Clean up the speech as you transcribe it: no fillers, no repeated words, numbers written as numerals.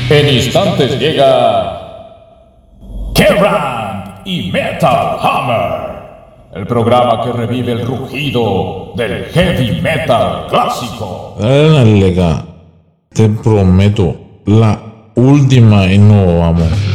En instantes llega Kerrang y Metal Hammer, el programa que revive el rugido del heavy metal clásico. Dale la lega, te prometo, la última y no vamos.